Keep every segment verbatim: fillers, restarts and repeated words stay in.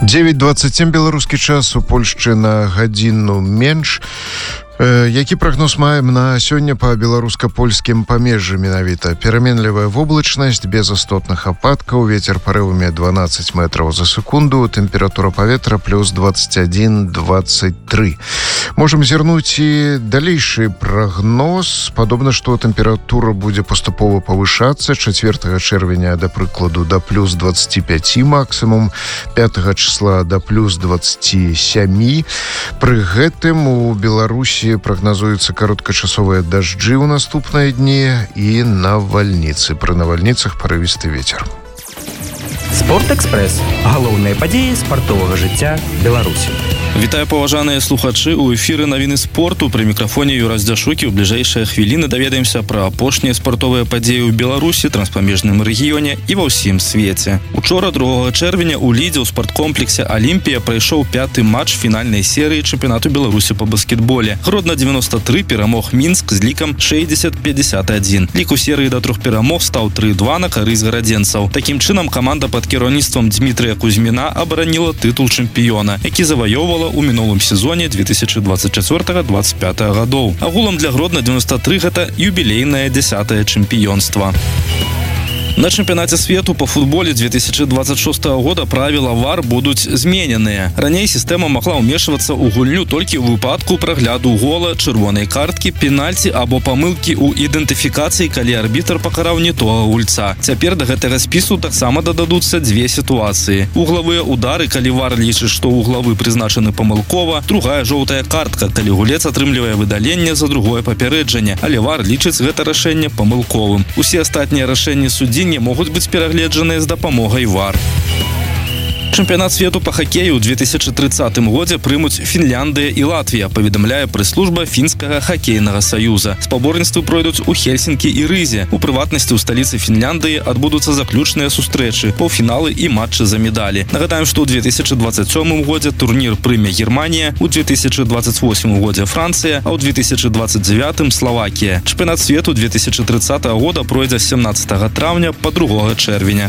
девять двадцать семь беларускі час, у Польшчы на гадзіну менш. Які прагноз маем на сёння па беларуска-польскім памежжы менавіта? Пераменлівая воблачнасць, без істотных ападкаў, вецер парывамі дванаццаць метраў за секунду, тэмпература паветра плюс двадцать один двадцать три. Можам зірнуць і далейшы прагноз. Падобна, што тэмпература будзе паступова павышацца. чацвёртага чэрвеня, да прыкладу, да плюс двадцать пять максімум, пятага числа да плюс двадцать семь. Пры гэтым у Беларусі прагназуюцца кароткачасовыя дажджы ў наступныя дні і навальніцы. Пры навальніцах парывісты вецер. Спортэкспрэс. Галоўныя падзеі спартовага жыцця Беларусі. Вітаю, паважаныя слухачы, у эфіры навіны спорту. Пры мікрафоне Юрас Дзяшукі. У бліжэйшыя хвіліны даведаемся пра апошнія спартовыя падзеі ў Беларусі, транспамежным рэгіёне і ва ўсім свеце. Учора, другога чэрвеня, у Лідзе ў спорткомплексе «Алімпія» прайшоў пяты матч фінальнай серыі чэмпіянату Беларусі па баскетболе. Гродна девяносто три перамог Мінск з лікам шэсцьдзесят пятьдесят один. Лік у серыі да трох перамог стаў тры два на карысць гарадзенцаў. Такім чынам, каманда пад кіраўніцтвам Дмітрыя Кузьміна абараніла тытул чэмпіёна, які заваёўвала у мінулым сезоне две тысячи двадцать четвёртого двадцать пятого гадоў. Агулам для Гродна девяносто три гэта юбілейнае дзясятае чэмпіёнства. На чэмпіянаце свету по футболе две тысячи двадцать шестого года правила вар будуць змененыя. Раней сістэма магла ўмешвацца ў гульню толькі ў выпадку прагляду гола, чырвонай карткі, пенальці або памылкі ў ідэнтыфікацыі, калі арбітр пакараў не тога гульца. Цяпер да гэтага спісу таксама дададуцца дзве сітуацыі. Углавыя удары, калі вар лічыць, што углавы прызначаны памылкова, другая жоўтая картка, калі гулец атрымлівае выдаленне за другое папярэджанне, але вар лічыць гэта рашэнне памылковым. Усе астатнія рашэнні суддзі не могуць быць перагледжаныя з дапамогай вар. Чэмпіянат свету па хакею ў две тысячи тридцатым годзе прымуць Фінляндыя і Латвія, паведамляе прэс-служба фінскага хакейнага саюза. Спаборніцтвы пройдуць у Хельсінкі і Рызе. У прыватнасці ў сталіцы Фінляндыі адбудуцца заключныя сустрэчы, паўфіналы і матчы за медалі. Нагадаем, што ў две тысячи двадцать сёмым годзе турнір прыме Германія, у две тысячи двадцать восьмым годзе Францыя, а ў две тысячи двадцать девятым Словакія. Чэмпіянат свету две тысячи тридцатого года пройдзе з семнадцатага траўня па другога чэрвеня.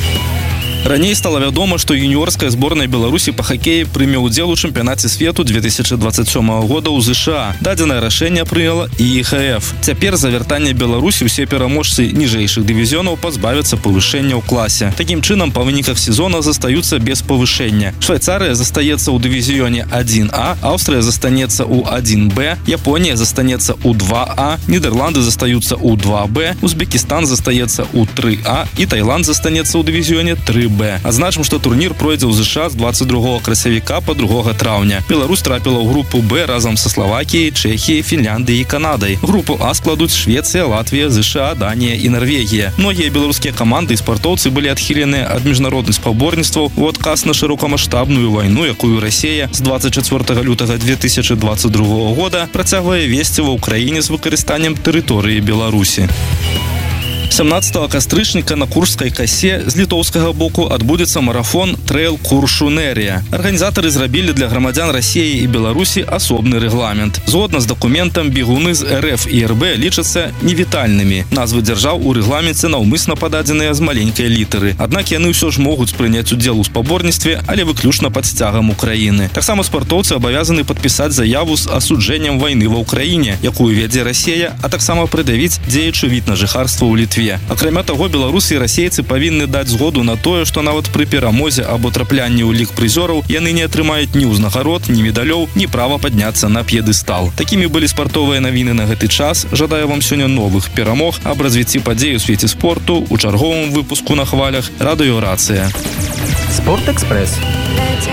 Раней стала вядома, што юніорская зборная Беларусі па хакеі прыме ўдзел у чэмпіянаце свету две тысячи двадцать сёмого года ў ЗША. Дадзенае рашэнне прыняла і ІХФ. Цяпер за вяртанне Беларусі ўсе пераможцы ніжэйшых дывізіёнаў пазбавяцца павышэння ў класе. Такім чынам, па выніках сезона застаюцца без павышэння. Швайцарыя застаецца ў дывізіёне один А, Аўстрыя застанецца ў один Б, Японія застанецца ў два А, Нідерланды застаюцца ў два Б, Узбекістан застаецца ў три А і Таіланд застанецца ў дывізіёне три Б. Адзначым, што турнір пройдзе ў ЗША з двадцать другога красавіка па другога траўня. Беларусь трапіла ў групу Б разам са Славакіяй, Чэхіяй, Фінляндыяй і Канадай. Групу А складуць Швецыя, Латвія, ЗША, Данія і Нарвегія. Многія беларускія каманды і спартоўцы былі адхіленыя ад міжнародных спаборніцтваў у адказ на шырокамаштабную вайну, якую Расія з двадцать чацвёртага лютага две тысячи двадцать другога года працягвае весці ва ўкраіне з выкарыстаннем тэрыторыі Беларусі. семнадцатого кастрычніка на Куршскай косе з літоўскага боку адбудзецца марафон «Трэйл Куршунерія». Арганізатары зрабілі для грамадзян Расіі і Беларусі асобны рэгламент. Згодна з дакументам, бегуны з РФ і РБ лічацца невітальнымі. Назвы дзяржаў у рэгламенце наўмысна пададзеныя з маленькай літары. Аднак яны ўсё ж могуць прыняць удзел у спаборніцтве, але выключна пад сцягам Украіны. Таксама спартоўцы абавязаны падпісаць заяву з асуджэннем вайны ва Ўкраіне, якую вядзе Расія, а таксама прыдавіць дзеючы від на жыхарства ў Літве. Акрамя таго, беларусы і расейцы павінны даць згоду на тое, што нават пры перамозе або траплянні ў лік прызёраў яны не атрымаюць ні ўзнагарод, ні медалёў, ні права падняцца на п'едэстал. Такімі былі спартовыя навіны на гэты час. Жадаю вам сёння новых перамог, аб развіцці падзей у свеце спорту у чарговым выпуску на хвалях радыёрацыя. Спортэкспрэс.